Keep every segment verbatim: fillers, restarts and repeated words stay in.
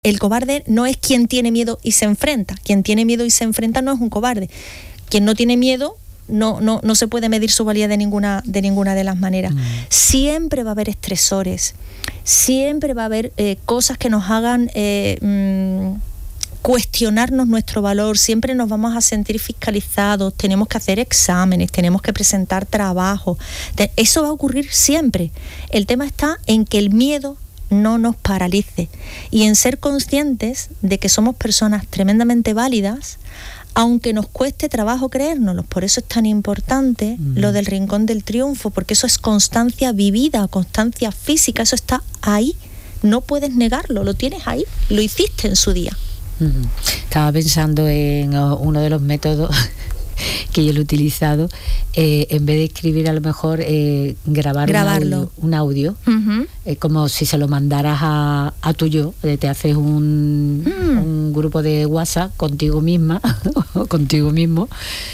El cobarde no es quien tiene miedo y se enfrenta. Quien tiene miedo y se enfrenta no es un cobarde. Quien no tiene miedo no, no, no se puede medir su valía de ninguna, de ninguna de las maneras. Mm. Siempre va a haber estresores, siempre va a haber eh, cosas que nos hagan eh, mmm, cuestionarnos nuestro valor, siempre nos vamos a sentir fiscalizados, tenemos que hacer exámenes, tenemos que presentar trabajo. Eso va a ocurrir siempre. El tema está en que el miedo no nos paralice y en ser conscientes de que somos personas tremendamente válidas, aunque nos cueste trabajo creérnoslo. Por eso es tan importante mm. lo del Rincón del Triunfo, porque eso es constancia vivida, constancia física, eso está ahí, no puedes negarlo, lo tienes ahí, lo hiciste en su día. Mm. Estaba pensando en uno de los métodos que yo lo he utilizado, eh, en vez de escribir a lo mejor eh, grabar Grabarlo. un audio, un audio uh-huh. eh, como si se lo mandaras a, a tu yo, eh, te haces un, mm. un grupo de WhatsApp contigo misma o contigo mismo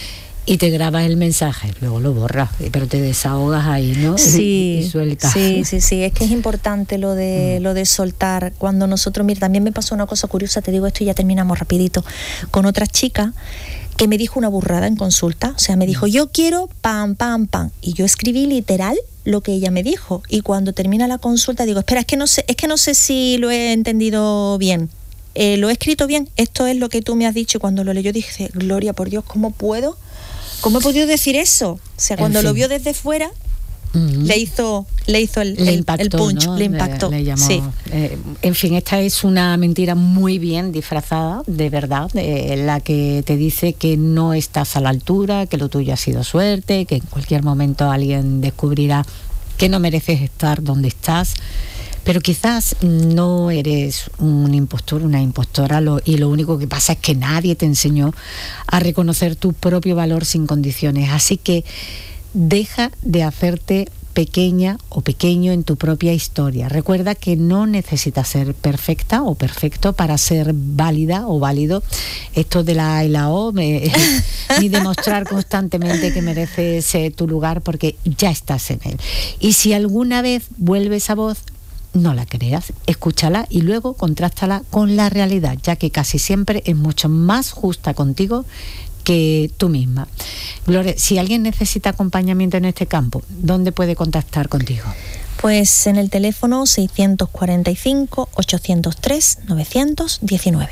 y te grabas el mensaje, luego lo borras, pero te desahogas ahí, ¿no? Sí, y, y sueltas. Sí, sí, sí, es que es importante lo de, mm. lo de soltar. Cuando nosotros, mira, también me pasó una cosa curiosa, te digo esto y ya terminamos rapidito, con otra chica que me dijo una burrada en consulta, o sea, me dijo, yo quiero pam, pam, pam, y yo escribí literal lo que ella me dijo, y cuando termina la consulta digo, espera, es que no sé, es que no sé si lo he entendido bien, eh, lo he escrito bien, esto es lo que tú me has dicho. Y cuando lo leyó dije, Gloria, por Dios, ¿cómo puedo? ¿Cómo he podido decir eso? O sea, cuando lo vio desde fuera, uh-huh. le hizo le hizo el, le el, impactó, el punch, ¿no? le impactó. Le, le llamó, sí. eh, en fin, esta es una mentira muy bien disfrazada, de verdad, eh, la que te dice que no estás a la altura, que lo tuyo ha sido suerte, que en cualquier momento alguien descubrirá que no mereces estar donde estás. Pero quizás no eres un impostor, una impostora, lo, y lo único que pasa es que nadie te enseñó a reconocer tu propio valor sin condiciones. Así que deja de hacerte pequeña o pequeño en tu propia historia. Recuerda que no necesitas ser perfecta o perfecto para ser válida o válido. Esto de la A y la O, me, ni demostrar constantemente que mereces eh, tu lugar, porque ya estás en él. Y si alguna vez vuelve esa voz, no la creas, escúchala y luego contrástala con la realidad, ya que casi siempre es mucho más justa contigo que tú misma. Gloria, si alguien necesita acompañamiento en este campo, ¿dónde puede contactar contigo? Pues en el teléfono seiscientos cuarenta y cinco, ochocientos tres, novecientos diecinueve.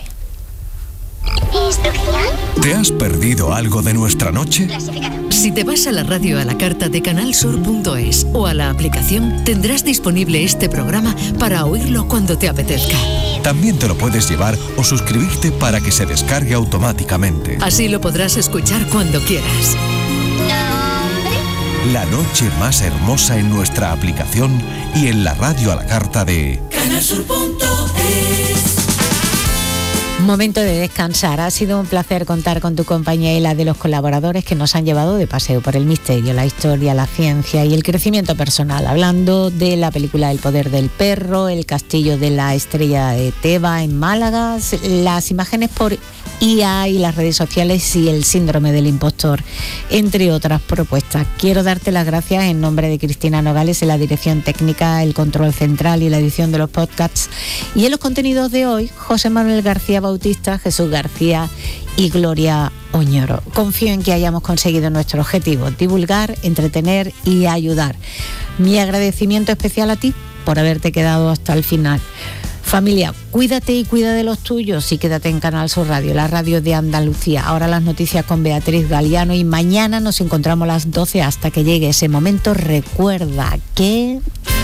¿Te has perdido algo de nuestra noche? Si te vas a la radio a la carta de canal sur punto es o a la aplicación, tendrás disponible este programa para oírlo cuando te apetezca. También te lo puedes llevar o suscribirte para que se descargue automáticamente. Así lo podrás escuchar cuando quieras. La noche más hermosa en nuestra aplicación y en la radio a la carta de canal sur punto es. Momento de descansar. Ha sido un placer contar con tu compañía y la de los colaboradores que nos han llevado de paseo por el misterio, la historia, la ciencia y el crecimiento personal, hablando de la película El poder del perro, el castillo de la estrella de Teba en Málaga, las imágenes por I A y las redes sociales y el síndrome del impostor, entre otras propuestas. Quiero darte las gracias en nombre de Cristina Nogales en la dirección técnica, el control central y la edición de los podcasts. Y en los contenidos de hoy, José Manuel García Bautista, Jesús García y Gloria Oñoro. Confío en que hayamos conseguido nuestro objetivo: divulgar, entretener y ayudar. Mi agradecimiento especial a ti por haberte quedado hasta el final. Familia, cuídate y cuida de los tuyos y quédate en Canal Sur Radio, la radio de Andalucía. Ahora las noticias con Beatriz Galiano y mañana nos encontramos a las doce. Hasta que llegue ese momento, recuerda que...